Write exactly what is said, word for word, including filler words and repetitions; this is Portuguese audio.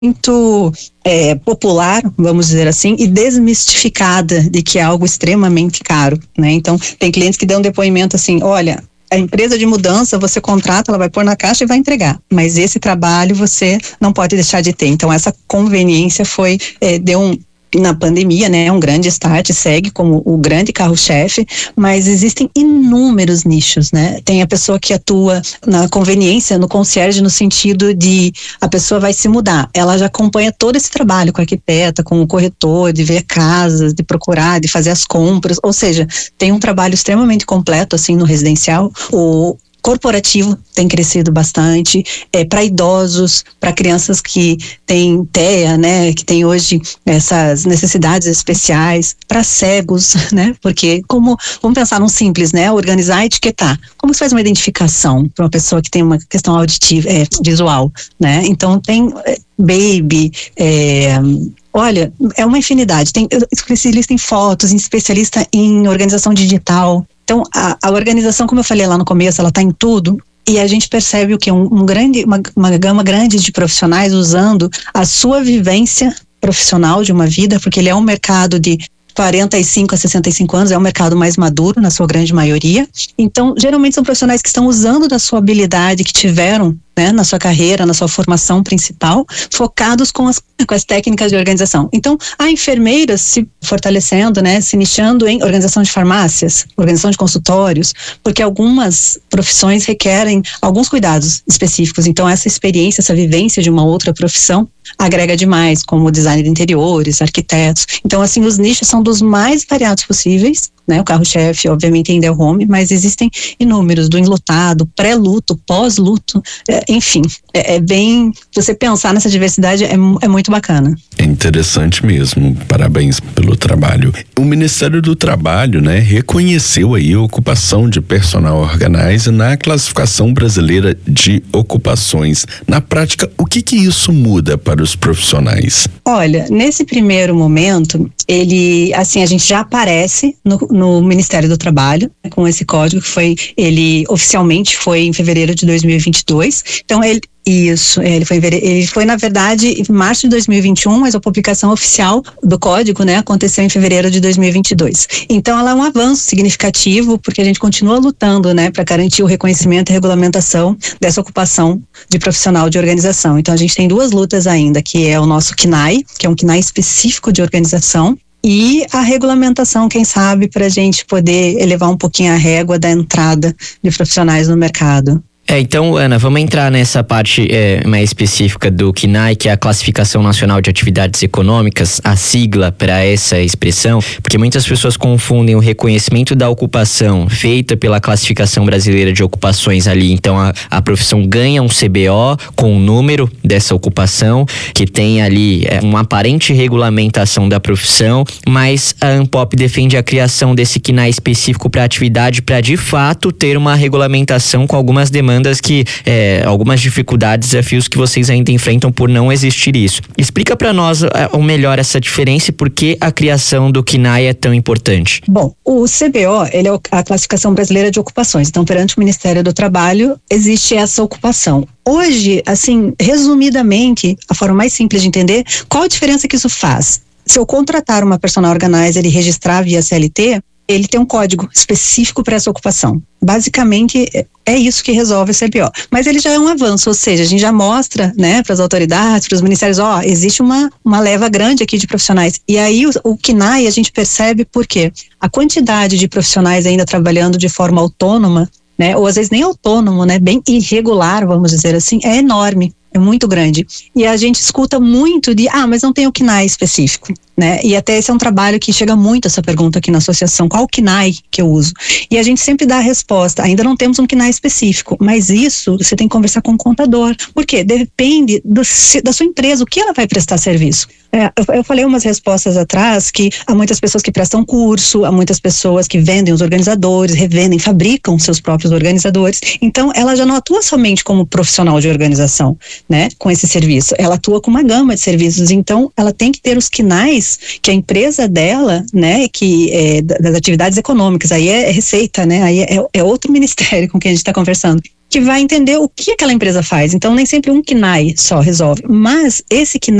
muito é, popular, vamos dizer assim, e desmistificada de que é algo extremamente caro, né? Então, tem clientes que dão depoimento assim, olha, a empresa de mudança você contrata, ela vai pôr na caixa e vai entregar, mas esse trabalho você não pode deixar de ter. Então, essa conveniência foi, é, deu um na pandemia, né, um grande start, segue como o grande carro-chefe, mas existem inúmeros nichos, né? Tem a pessoa que atua na conveniência, no concierge, no sentido de a pessoa vai se mudar, ela já acompanha todo esse trabalho com a arquiteta, com o corretor, de ver casas, de procurar, de fazer as compras, ou seja, tem um trabalho extremamente completo, assim, no residencial. O corporativo tem crescido bastante, é, para idosos, para crianças que têm T E A, né, que tem hoje essas necessidades especiais, para cegos, né, porque como, vamos pensar num simples, né, organizar e etiquetar, como se faz uma identificação para uma pessoa que tem uma questão auditiva, é, visual, né, então tem é, baby, é, olha, é uma infinidade, tem especialista em fotos, especialista em organização digital. Então, a, a organização, como eu falei lá no começo, ela está em tudo, e a gente percebe o que? Um, um grande, uma, uma gama grande de profissionais usando a sua vivência profissional de uma vida, porque ele é um mercado de quarenta e cinco a sessenta e cinco anos, é um mercado mais maduro, na sua grande maioria. Então, geralmente são profissionais que estão usando da sua habilidade que tiveram, né, na sua carreira, na sua formação principal, focados com as, com as técnicas de organização. Então, há enfermeiras se fortalecendo, né, se nichando em organização de farmácias, organização de consultórios, porque algumas profissões requerem alguns cuidados específicos. Então, essa experiência, essa vivência de uma outra profissão agrega demais, como design de interiores, arquitetos. Então, assim, os nichos são dos mais variados possíveis, né? O carro-chefe, obviamente, ainda é o home, mas existem inúmeros, do enlutado, pré-luto, pós-luto, é, enfim, é, é bem, você pensar nessa diversidade é, é muito bacana. É interessante mesmo, parabéns pelo trabalho. O Ministério do Trabalho, né, reconheceu aí a ocupação de personal organizer na classificação brasileira de ocupações. Na prática, o que que isso muda para os profissionais? Olha, nesse primeiro momento, ele, assim, a gente já aparece no, no Ministério do Trabalho, né, com esse código que foi, ele oficialmente foi em fevereiro de dois mil e vinte e dois. Então, ele Isso, ele foi, ele foi na verdade em março de dois mil e vinte e um, mas a publicação oficial do código, né, aconteceu em fevereiro de dois mil e vinte e dois. Então ela é um avanço significativo, porque a gente continua lutando, né, para garantir o reconhecimento e regulamentação dessa ocupação de profissional de organização. Então a gente tem duas lutas ainda, que é o nosso C N A I, que é um C N A I específico de organização, e a regulamentação, quem sabe, para a gente poder elevar um pouquinho a régua da entrada de profissionais no mercado. É, então, Ana, vamos entrar nessa parte é, mais específica do C N A I, que é a Classificação Nacional de Atividades Econômicas, a sigla para essa expressão, porque muitas pessoas confundem o reconhecimento da ocupação feita pela Classificação Brasileira de Ocupações ali. Então, a, a profissão ganha um C B O com o número dessa ocupação, que tem ali é, uma aparente regulamentação da profissão, mas a ANPOP defende a criação desse C N A I específico para a atividade, para de fato ter uma regulamentação com algumas demandas que, é, algumas dificuldades, desafios que vocês ainda enfrentam por não existir isso. Explica para nós o melhor essa diferença e por que a criação do C N A I é tão importante. Bom, o C B O, ele é a Classificação Brasileira de Ocupações. Então, perante o Ministério do Trabalho, existe essa ocupação. Hoje, assim, resumidamente, a forma mais simples de entender, qual a diferença que isso faz? Se eu contratar uma personal organizer e registrar via C L T, ele tem um código específico para essa ocupação. Basicamente, é isso que resolve o C B O. Mas ele já é um avanço, ou seja, a gente já mostra, né, para as autoridades, para os ministérios, ó, oh, existe uma, uma leva grande aqui de profissionais. E aí o, o C N A I a gente percebe por quê? A quantidade de profissionais ainda trabalhando de forma autônoma, né, ou às vezes nem autônomo, né, bem irregular, vamos dizer assim, é enorme. É muito grande. E a gente escuta muito de, ah, mas não tem o C N A I específico, né? E até esse é um trabalho que chega muito essa pergunta aqui na associação, qual o C N A I que eu uso? E a gente sempre dá a resposta, ainda não temos um C N A I específico, mas isso você tem que conversar com o contador. Por quê? Depende do, da sua empresa, o que ela vai prestar serviço. É, eu, eu falei umas respostas atrás que há muitas pessoas que prestam curso, há muitas pessoas que vendem os organizadores, revendem, fabricam seus próprios organizadores. Então, ela já não atua somente como profissional de organização, né, com esse serviço. Ela atua com uma gama de serviços. Então, ela tem que ter os C N A Is que a empresa dela, né, que é das atividades econômicas. Aí é receita, né, aí é, é outro ministério com quem a gente está conversando. que vai entender o que aquela empresa faz. Então, nem sempre um C N A E só resolve, mas esse C N A E